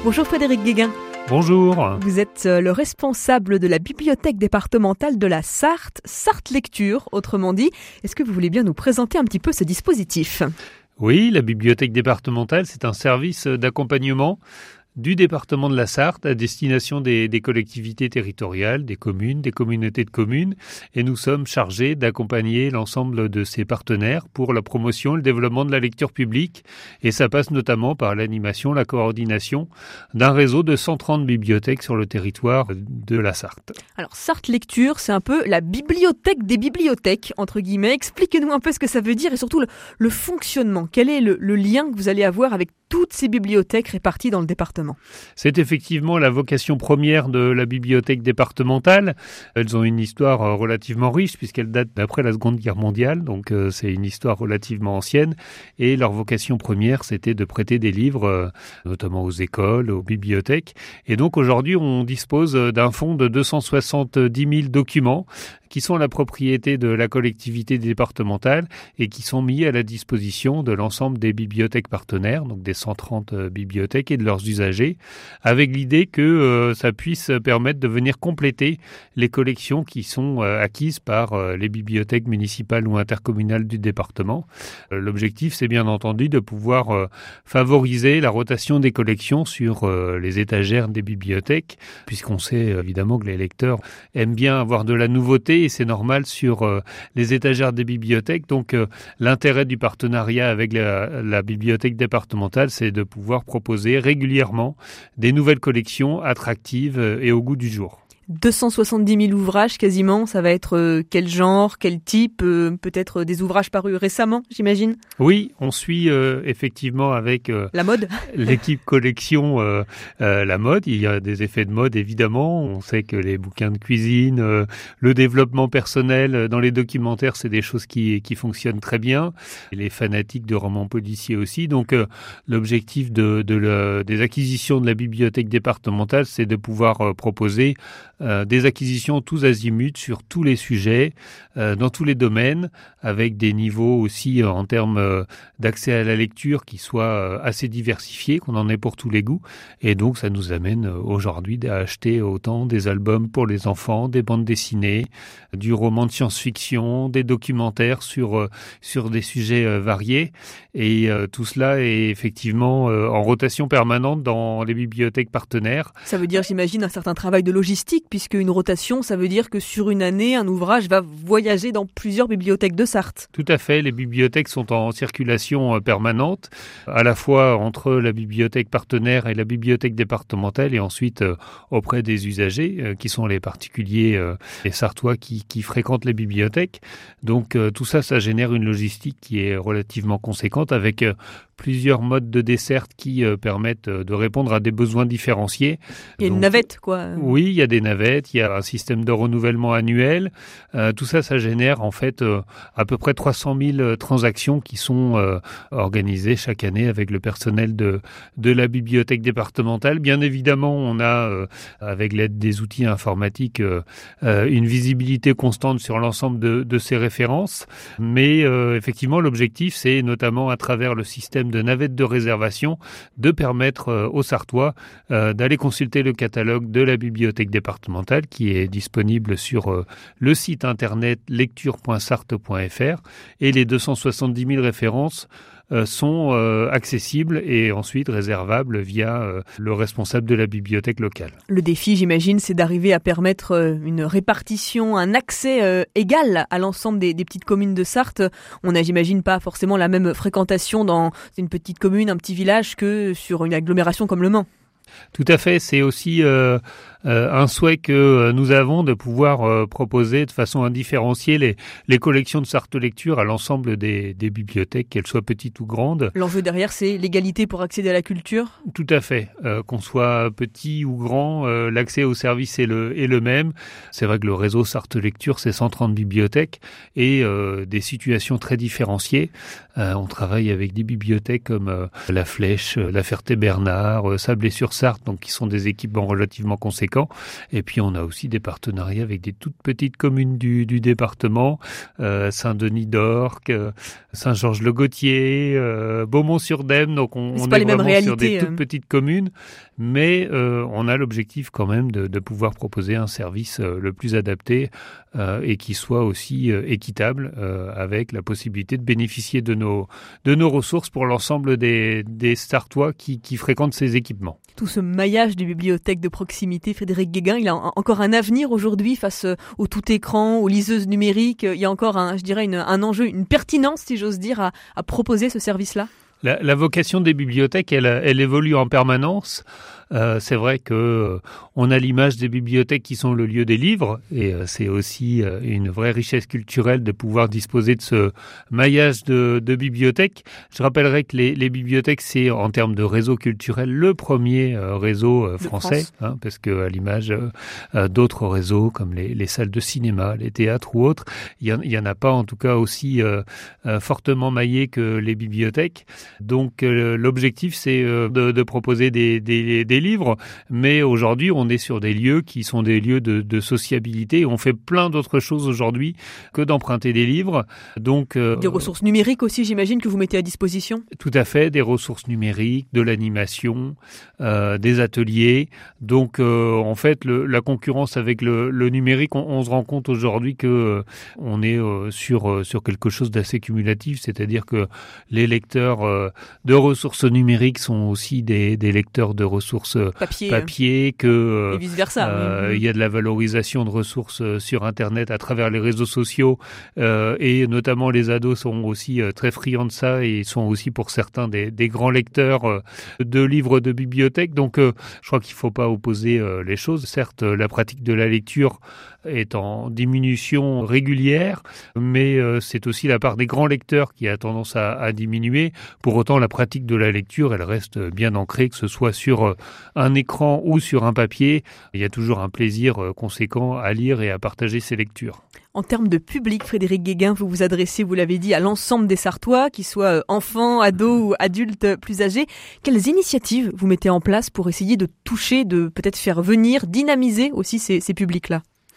Bonjour Frédéric Guéguin. Bonjour. Vous êtes le responsable de la bibliothèque départementale de la Sarthe, Sarthe Lecture, autrement dit. Est-ce que vous voulez bien nous présenter un petit peu ce dispositif ? Oui, la bibliothèque départementale, c'est un service d'accompagnement du département de la Sarthe à destination des collectivités territoriales, des communes, des communautés de communes. Et nous sommes chargés d'accompagner l'ensemble de ces partenaires pour la promotion et le développement de la lecture publique. Et ça passe notamment par l'animation, la coordination d'un réseau de 130 bibliothèques sur le territoire de la Sarthe. Alors, Sarthe Lecture, c'est un peu la bibliothèque des bibliothèques, entre guillemets. Expliquez-nous un peu ce que ça veut dire et surtout le fonctionnement. Quel est le lien que vous allez avoir avec toutes ces bibliothèques réparties dans le département ? C'est effectivement la vocation première de la bibliothèque départementale. Elles ont une histoire relativement riche puisqu'elles datent d'après la Seconde Guerre mondiale, donc c'est une histoire relativement ancienne. Et leur vocation première, c'était de prêter des livres, notamment aux écoles, aux bibliothèques. Et donc aujourd'hui, on dispose d'un fonds de 270 000 documents qui sont la propriété de la collectivité départementale et qui sont mis à la disposition de l'ensemble des bibliothèques partenaires, donc des 130 bibliothèques et de leurs usagers, avec l'idée que ça puisse permettre de venir compléter les collections qui sont acquises par les bibliothèques municipales ou intercommunales du département. L'objectif, c'est bien entendu de pouvoir favoriser la rotation des collections sur les étagères des bibliothèques, puisqu'on sait évidemment que les lecteurs aiment bien avoir de la nouveauté et c'est normal sur les étagères des bibliothèques. Donc l'intérêt du partenariat avec la bibliothèque départementale, c'est de pouvoir proposer régulièrement des nouvelles collections attractives et au goût du jour. 270 000 ouvrages quasiment, ça va être quel genre, quel type, peut-être des ouvrages parus récemment, j'imagine ? Oui, on suit effectivement avec la mode. L'équipe collection la mode. Il y a des effets de mode évidemment. On sait que les bouquins de cuisine, le développement personnel dans les documentaires, c'est des choses qui fonctionnent très bien. Et les fanatiques de romans policiers aussi. Donc l'objectif des acquisitions de la bibliothèque départementale, c'est de pouvoir proposer des acquisitions tous azimuts sur tous les sujets, dans tous les domaines, avec des niveaux aussi en termes d'accès à la lecture qui soient assez diversifiés, qu'on en ait pour tous les goûts. Et donc ça nous amène aujourd'hui à acheter autant des albums pour les enfants, des bandes dessinées, du roman de science-fiction, des documentaires sur des sujets variés. Et tout cela est effectivement en rotation permanente dans les bibliothèques partenaires. Ça veut dire, j'imagine, un certain travail de logistique, puisque une rotation, ça veut dire que sur une année, un ouvrage va voyager dans plusieurs bibliothèques de Sarthe. Tout à fait, les bibliothèques sont en circulation permanente, à la fois entre la bibliothèque partenaire et la bibliothèque départementale, et ensuite auprès des usagers, qui sont les particuliers, les Sartois qui fréquentent les bibliothèques. Donc tout ça, ça génère une logistique qui est relativement conséquente, avec plusieurs modes de desserte qui permettent de répondre à des besoins différenciés. Il y a une navette, quoi. Oui, il y a des navettes, il y a un système de renouvellement annuel. Tout ça, ça génère en fait à peu près 300 000 transactions qui sont organisées chaque année avec le personnel de la bibliothèque départementale. Bien évidemment, on a, avec l'aide des outils informatiques, une visibilité constante sur l'ensemble de ces références. Mais effectivement, l'objectif, c'est notamment à travers le système de navettes de réservation de permettre aux Sartois d'aller consulter le catalogue de la bibliothèque départementale qui est disponible sur le site internet lecture.sarthe.fr et les 270 000 références sont accessibles et ensuite réservables via le responsable de la bibliothèque locale. Le défi, j'imagine, c'est d'arriver à permettre une répartition, un accès égal à l'ensemble des petites communes de Sarthe. On n'a, j'imagine, pas forcément la même fréquentation dans une petite commune, un petit village que sur une agglomération comme Le Mans. Tout à fait, c'est aussi un souhait que nous avons de pouvoir proposer de façon indifférenciée les collections de Sarthe Lecture à l'ensemble des bibliothèques, qu'elles soient petites ou grandes. L'enjeu derrière, c'est l'égalité pour accéder à la culture ? Tout à fait, qu'on soit petit ou grand, l'accès au service est le même. C'est vrai que le réseau Sarthe Lecture, c'est 130 bibliothèques et des situations très différenciées. On travaille avec des bibliothèques comme La Flèche, La Ferté-Bernard, Sablé-sur-Sarthe, donc qui sont des équipements relativement conséquents. conséquent. Et puis on a aussi des partenariats avec des toutes petites communes du département, Saint-Denis-d'Orcq, Saint-Georges-le-Gautier, Beaumont-sur-Dème. Donc on est vraiment sur des toutes petites communes, mais on a l'objectif quand même de pouvoir proposer un service le plus adapté et qui soit aussi équitable, avec la possibilité de bénéficier de nos ressources pour l'ensemble des Sarthois qui fréquentent ces équipements. Tout ce maillage des bibliothèques de proximité, Frédéric Guéguin, il a encore un avenir aujourd'hui face au tout écran, aux liseuses numériques. Il y a encore un enjeu, une pertinence, si j'ose dire, à proposer ce service-là. La vocation des bibliothèques, elle évolue en permanence. C'est vrai que on a l'image des bibliothèques qui sont le lieu des livres, et c'est aussi une vraie richesse culturelle de pouvoir disposer de ce maillage de bibliothèques. Je rappellerai que les bibliothèques, c'est en termes de réseau culturel le premier réseau français, parce que à l'image d'autres réseaux comme les salles de cinéma, les théâtres ou autres, il y en a pas en tout cas aussi fortement maillé que les bibliothèques. Donc l'objectif, c'est de proposer des livres, mais aujourd'hui on est sur des lieux qui sont des lieux de sociabilité. On fait plein d'autres choses aujourd'hui que d'emprunter des livres. Donc des ressources numériques aussi, j'imagine, que vous mettez à disposition. Tout à fait, des ressources numériques, de l'animation, des ateliers. Donc en fait la concurrence avec le numérique, on se rend compte aujourd'hui que on est sur quelque chose d'assez cumulatif, c'est-à-dire que les lecteurs de ressources numériques sont aussi des lecteurs de ressources papier, que et vice versa. Il y a de la valorisation de ressources sur Internet à travers les réseaux sociaux, et notamment les ados sont aussi très friands de ça et sont aussi pour certains des grands lecteurs de livres de bibliothèque. Donc je crois qu'il ne faut pas opposer les choses. Certes, la pratique de la lecture est en diminution régulière, mais c'est aussi la part des grands lecteurs qui a tendance à diminuer. Pour autant, la pratique de la lecture, elle reste bien ancrée, que ce soit sur un écran ou sur un papier. Il y a toujours un plaisir conséquent à lire et à partager ses lectures. En termes de public, Frédéric Guéguin, vous vous adressez, vous l'avez dit, à l'ensemble des Sarthois, qu'ils soient enfants, ados ou adultes plus âgés. Quelles initiatives vous mettez en place pour essayer de toucher, de peut-être faire venir, dynamiser aussi ces publics-là ?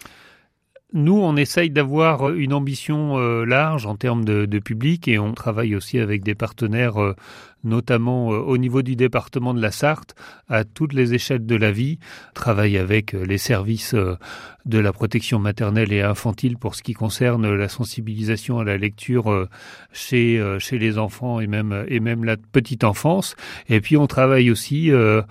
Nous, on essaye d'avoir une ambition large en termes de public, et on travaille aussi avec des partenaires notamment au niveau du département de la Sarthe, à toutes les échelles de la vie. Travaille avec les services de la protection maternelle et infantile pour ce qui concerne la sensibilisation à la lecture chez les enfants et même la petite enfance. Et puis on travaille aussi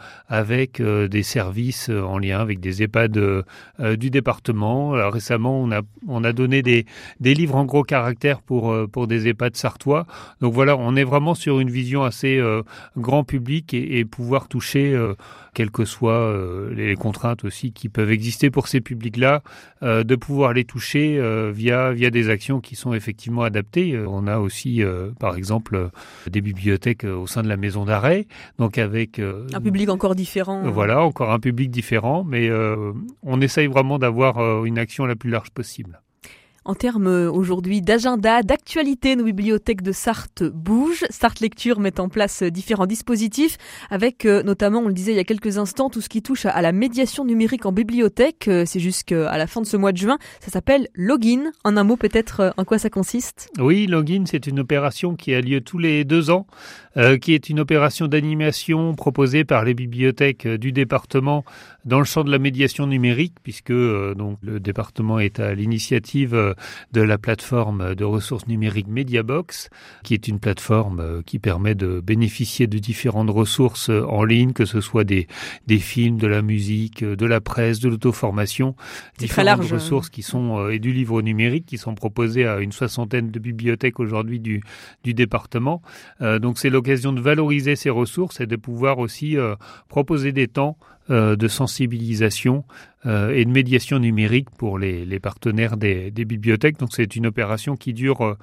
avec des services en lien avec des EHPAD du département. Alors, récemment, on a donné des livres en gros caractères pour des EHPAD sarthois. Donc voilà, on est vraiment sur une vision assez grand public et pouvoir toucher, quelles que soient les contraintes aussi qui peuvent exister pour ces publics-là, de pouvoir les toucher via des actions qui sont effectivement adaptées. On a aussi, par exemple, des bibliothèques au sein de la maison d'arrêt, donc avec un public encore différent. Voilà, encore un public différent, mais on essaye vraiment d'avoir une action la plus large possible. En termes aujourd'hui d'agenda, d'actualité, nos bibliothèques de Sarthe bougent. Sarthe Lecture met en place différents dispositifs avec notamment, on le disait il y a quelques instants, tout ce qui touche à la médiation numérique en bibliothèque. C'est jusqu'à la fin de ce mois de juin. Ça s'appelle Login. En un mot peut-être, en quoi ça consiste ? Oui, Login, c'est une opération qui a lieu tous les 2 ans, qui est une opération d'animation proposée par les bibliothèques du département dans le champ de la médiation numérique, puisque donc le département est à l'initiative de la plateforme de ressources numériques Mediabox, qui est une plateforme qui permet de bénéficier de différentes ressources en ligne, que ce soit des films, de la musique, de la presse, de l'auto-formation, différentes ressources qui sont et du livre numérique qui sont proposées à une 60aine de bibliothèques aujourd'hui du département. Donc c'est l'occasion de valoriser ces ressources et de pouvoir aussi proposer des temps de sensibilisation et de médiation numérique pour les partenaires des bibliothèques. Donc c'est une opération qui dure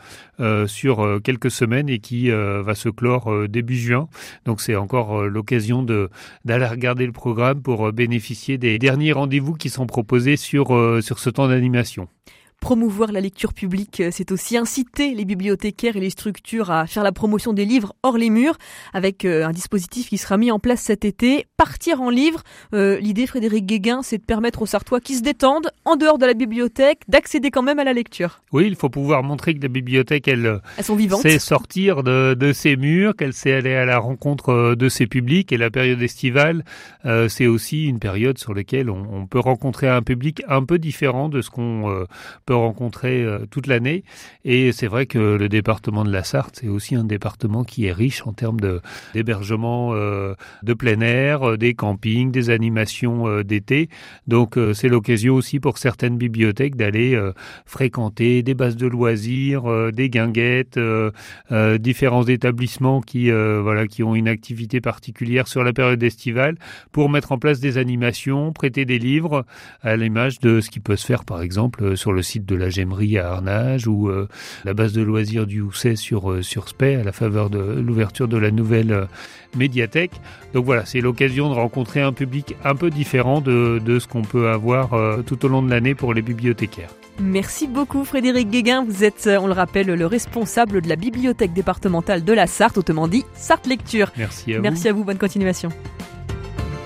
sur quelques semaines et qui va se clore début juin. Donc c'est encore l'occasion d'aller regarder le programme pour bénéficier des derniers rendez-vous qui sont proposés sur ce temps d'animation. promouvoir la lecture publique, c'est aussi inciter les bibliothécaires et les structures à faire la promotion des livres hors les murs, avec un dispositif qui sera mis en place cet été. Partir en livre, l'idée, Frédéric Guéguin, c'est de permettre aux Sartois qui se détendent, en dehors de la bibliothèque, d'accéder quand même à la lecture. Oui, il faut pouvoir montrer que la bibliothèque, elles sont vivantes, sait sortir de ses murs, qu'elle sait aller à la rencontre de ses publics. Et la période estivale, c'est aussi une période sur laquelle on peut rencontrer un public un peu différent de ce qu'on peut rencontrer toute l'année. Et c'est vrai que le département de la Sarthe, c'est aussi un département qui est riche en termes d'hébergement de plein air, des campings, des animations d'été. Donc c'est l'occasion aussi pour certaines bibliothèques d'aller fréquenter des bases de loisirs, des guinguettes, différents établissements qui ont une activité particulière sur la période estivale pour mettre en place des animations, prêter des livres à l'image de ce qui peut se faire par exemple sur le site de la Gemmerie à Arnage ou la base de loisirs du Housset sur Spey à la faveur de l'ouverture de la nouvelle médiathèque. Donc voilà, c'est l'occasion de rencontrer un public un peu différent de ce qu'on peut avoir tout au long de l'année pour les bibliothécaires. Merci beaucoup Frédéric Guéguin, vous êtes, on le rappelle, le responsable de la bibliothèque départementale de la Sarthe, autrement dit Sarthe Lecture. Merci à vous. Merci à vous, bonne continuation.